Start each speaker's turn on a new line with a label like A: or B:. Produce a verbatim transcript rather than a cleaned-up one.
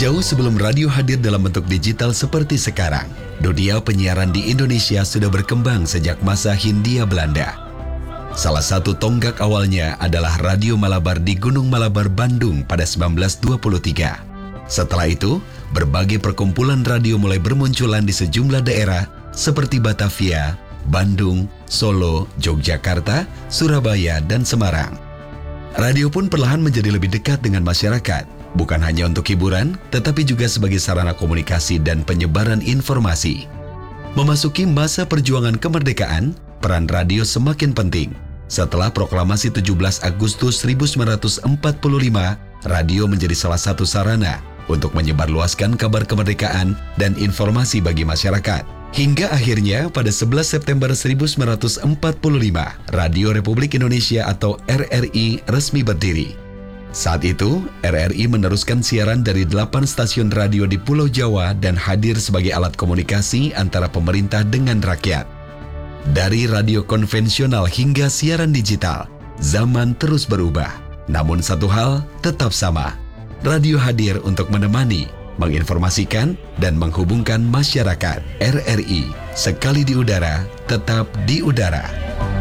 A: Jauh sebelum radio hadir dalam bentuk digital seperti sekarang, dunia penyiaran di Indonesia sudah berkembang sejak masa Hindia Belanda. Salah satu tonggak awalnya adalah Radio Malabar di Gunung Malabar, Bandung pada sembilan belas dua puluh tiga. Setelah itu, berbagai perkumpulan radio mulai bermunculan di sejumlah daerah seperti Batavia, Bandung, Solo, Yogyakarta, Surabaya, dan Semarang. Radio pun perlahan menjadi lebih dekat dengan masyarakat, bukan hanya untuk hiburan, tetapi juga sebagai sarana komunikasi dan penyebaran informasi. Memasuki masa perjuangan kemerdekaan, peran radio semakin penting. Setelah proklamasi tujuh belas Agustus seribu sembilan ratus empat puluh lima, radio menjadi salah satu sarana untuk menyebarluaskan kabar kemerdekaan dan informasi bagi masyarakat. Hingga akhirnya pada sebelas September seribu sembilan ratus empat puluh lima, Radio Republik Indonesia atau R R I resmi berdiri. Saat itu, R R I meneruskan siaran dari delapan stasiun radio di Pulau Jawa dan hadir sebagai alat komunikasi antara pemerintah dengan rakyat. Dari radio konvensional hingga siaran digital, zaman terus berubah. Namun satu hal tetap sama. Radio hadir untuk menemani, menginformasikan, dan menghubungkan masyarakat. R R I, sekali di udara, tetap di udara.